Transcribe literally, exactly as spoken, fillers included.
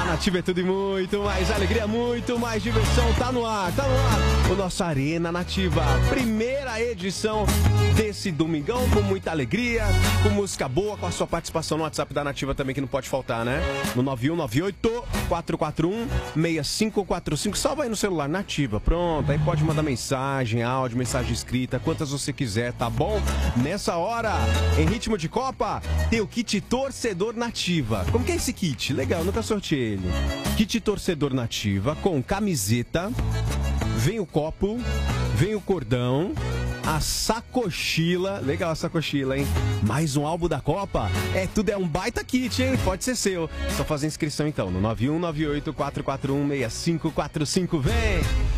Nativa é tudo e muito mais alegria, muito mais diversão. Tá no ar, tá no ar o nosso Arena Nativa. Primeira edição desse domingão com muita alegria, com música boa, com a sua participação no WhatsApp da Nativa também, que não pode faltar, né? No nove um nove oito, quatro quatro um, seis cinco quatro cinco. Salva aí no celular, Nativa. Pronto, aí pode mandar mensagem, áudio, mensagem escrita, quantas você quiser, tá bom? Nessa hora, em ritmo de Copa, tem o kit Torcedor Nativa. Como que é esse kit? Legal, nunca sorteei ele. Kit Torcedor Nativa com camiseta, vem o copo, vem o cordão, a sacochila, legal a sacochila, hein? Mais um álbum da Copa, é tudo, é um baita kit, hein? Pode ser seu. Só fazer inscrição então no nove um nove oito, quatro quatro um, seis cinco quatro cinco, vem!